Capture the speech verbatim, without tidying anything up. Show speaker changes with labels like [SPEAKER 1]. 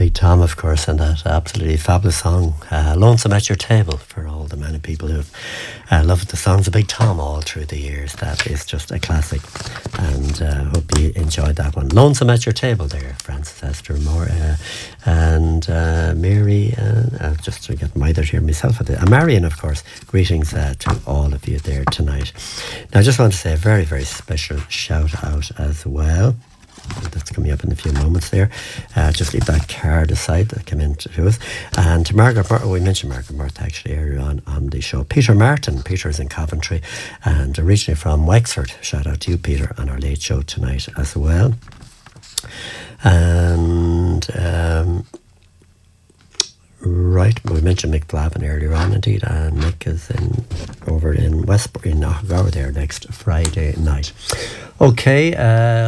[SPEAKER 1] Big Tom, of course, and that absolutely fabulous song, uh, Lonesome at Your Table, for all the many people who've uh, loved the songs of Big Tom all through the years. That is just a classic, and uh, hope you enjoyed that one. Lonesome at Your Table there, Francis Esther Moore, uh, and uh, Mary, uh, uh, just to get my here myself, at uh, Marion, of course. Greetings uh, to all of you there tonight. Now, I just want to say a very, very special shout out as well. That's coming up in a few moments there. Uh, just leave that card aside that came in to us. And to Margaret, Mar- we mentioned Margaret Murtha actually earlier on on the show. Peter Martin, Peter is in Coventry and originally from Wexford. Shout out to you, Peter, on our late show tonight as well. And um, right, we mentioned Mick Flavin earlier on, indeed, and Mick is in over in Westbury in Knockgower there next Friday night. Okay. Uh,